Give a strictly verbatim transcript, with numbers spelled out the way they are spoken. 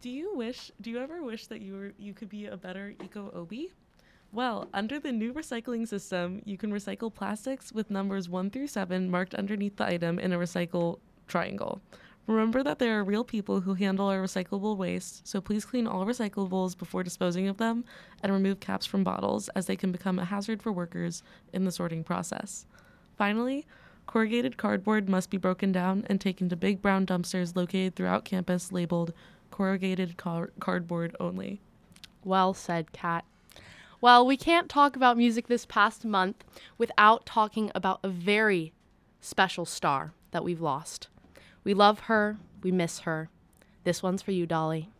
Do you wish do you ever wish that you were you could be a better eco-obi? Well, under the new recycling system, you can recycle plastics with numbers one through seven marked underneath the item in a recycle triangle. Remember that there are real people who handle our recyclable waste, so please clean all recyclables before disposing of them and remove caps from bottles, as they can become a hazard for workers in the sorting process. Finally, corrugated cardboard must be broken down and taken to big brown dumpsters located throughout campus labeled corrugated car- cardboard only. Well said, Kat. Well, we can't talk about music this past month without talking about a very special star that we've lost. We love her. We miss her. This one's for you, Dolly.